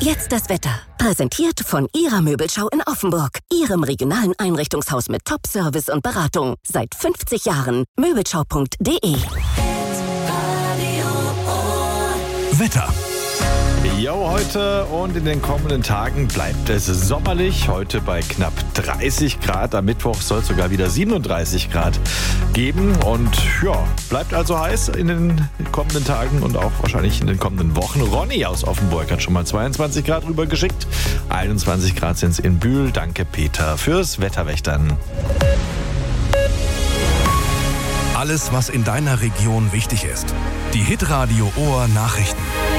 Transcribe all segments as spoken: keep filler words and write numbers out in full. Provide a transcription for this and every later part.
Jetzt das Wetter. Präsentiert von Ihrer Möbelschau in Offenburg. Ihrem regionalen Einrichtungshaus mit Top-Service und Beratung. Seit fünfzig Jahren. Möbelschau punkt de. Wetter. Jo, heute und in den kommenden Tagen bleibt es sommerlich. Heute bei knapp dreißig Grad. Am Mittwoch soll es sogar wieder siebenunddreißig Grad geben. Und ja, bleibt also heiß in den kommenden Tagen und auch wahrscheinlich in den kommenden Wochen. Ronny aus Offenburg hat schon mal zweiundzwanzig Grad rübergeschickt. einundzwanzig Grad sind es in Bühl. Danke, Peter, fürs Wetterwächtern. Alles, was in deiner Region wichtig ist. Die Hitradio Ohr Nachrichten.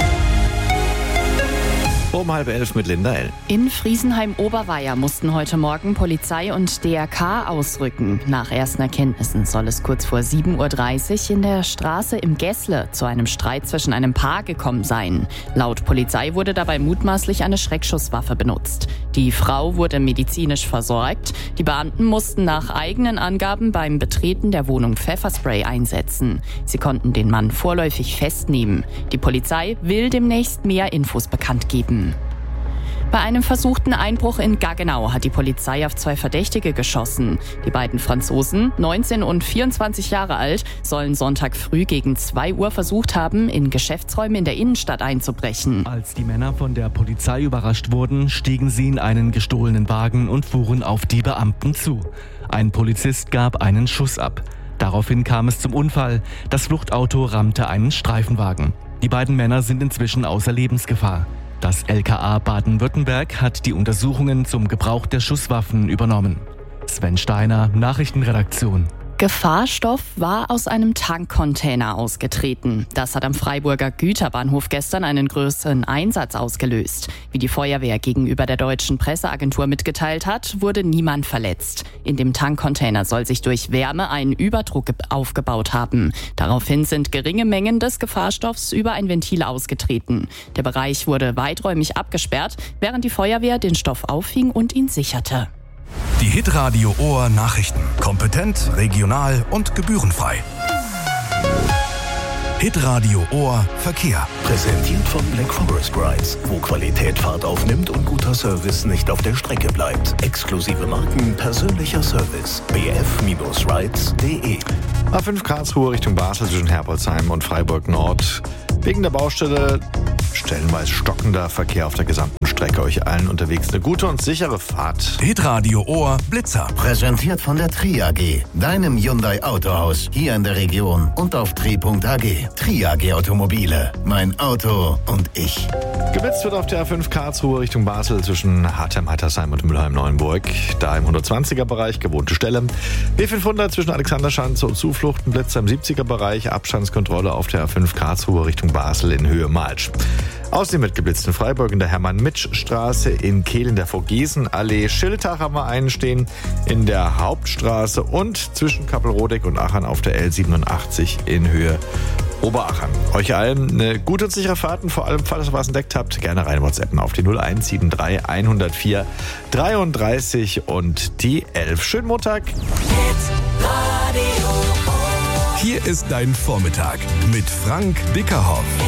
Um halb elf mit Linda L. In Friesenheim-Oberweier mussten heute Morgen Polizei und D R K ausrücken. Nach ersten Erkenntnissen soll es kurz vor sieben Uhr dreißig in der Straße im Gässle zu einem Streit zwischen einem Paar gekommen sein. Laut Polizei wurde dabei mutmaßlich eine Schreckschusswaffe benutzt. Die Frau wurde medizinisch versorgt. Die Beamten mussten nach eigenen Angaben beim Betreten der Wohnung Pfefferspray einsetzen. Sie konnten den Mann vorläufig festnehmen. Die Polizei will demnächst mehr Infos bekannt geben. Bei einem versuchten Einbruch in Gaggenau hat die Polizei auf zwei Verdächtige geschossen. Die beiden Franzosen, neunzehn und vierundzwanzig Jahre alt, sollen Sonntag früh gegen zwei Uhr versucht haben, in Geschäftsräume in der Innenstadt einzubrechen. Als die Männer von der Polizei überrascht wurden, stiegen sie in einen gestohlenen Wagen und fuhren auf die Beamten zu. Ein Polizist gab einen Schuss ab. Daraufhin kam es zum Unfall. Das Fluchtauto rammte einen Streifenwagen. Die beiden Männer sind inzwischen außer Lebensgefahr. Das L K A Baden-Württemberg hat die Untersuchungen zum Gebrauch der Schusswaffen übernommen. Sven Steiner, Nachrichtenredaktion. Gefahrstoff war aus einem Tankcontainer ausgetreten. Das hat am Freiburger Güterbahnhof gestern einen größeren Einsatz ausgelöst. Wie die Feuerwehr gegenüber der deutschen Presseagentur mitgeteilt hat, wurde niemand verletzt. In dem Tankcontainer soll sich durch Wärme ein Überdruck aufgebaut haben. Daraufhin sind geringe Mengen des Gefahrstoffs über ein Ventil ausgetreten. Der Bereich wurde weiträumig abgesperrt, während die Feuerwehr den Stoff auffing und ihn sicherte. Die Hitradio Ohr Nachrichten. Kompetent, regional und gebührenfrei. Hitradio Ohr Verkehr. Präsentiert von Black Forest Rides, wo Qualität Fahrt aufnimmt und guter Service nicht auf der Strecke bleibt. Exklusive Marken, persönlicher Service. b f Rides punkt de. A fünf Karlsruhe Richtung Basel zwischen Herbolzheim und Freiburg Nord. Wegen der Baustelle stellenweise stockender Verkehr auf der gesamten Strecke. Euch allen unterwegs eine gute und sichere Fahrt. Hitradio Ohr Blitzer. Präsentiert von der Tri A G, deinem Hyundai Autohaus hier in der Region und auf tri punkt a g. Tri A G Automobile, mein Auto und ich. Geblitzt wird auf der A fünf Karlsruhe Richtung Basel zwischen Hartheim-Heitersheim und Mülheim-Neuenburg. Da im hundertzwanziger Bereich, gewohnte Stelle. B fünfhundert zwischen Alexanderschanze und Zuflucht, ein Blitzer im siebziger Bereich. Abstandskontrolle auf der A fünf Karlsruhe Richtung Basel in Höhe Malsch. Außerdem wird geblitzt in Freiburg in der Hermann-Mitsch-Straße, in Kehl in der Vogesen-Allee. Schildach haben wir einen stehen in der Hauptstraße und zwischen Kappelrodeck und Achern auf der L siebenundachtzig in Höhe Oberachern. Euch allen eine gute und sichere Fahrt und vor allem, falls ihr was entdeckt habt, gerne rein WhatsAppen auf die null eins sieben drei hundertvier dreiunddreißig und die elf. Schönen Montag. Hier ist dein Vormittag mit Frank Dickerhoff.